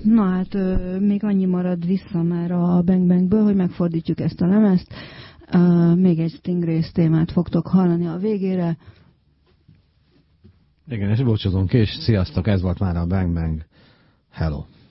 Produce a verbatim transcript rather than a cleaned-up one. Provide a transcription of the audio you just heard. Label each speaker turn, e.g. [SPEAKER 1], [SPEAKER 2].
[SPEAKER 1] Na hát még annyi marad vissza már a Bang Bangből, hogy megfordítjuk ezt a lemezt. Még egy Stingrays témát fogtok hallani a végére.
[SPEAKER 2] Igen, és búcsúzunk és sziasztok, ez volt már a Bang Bang. Hello!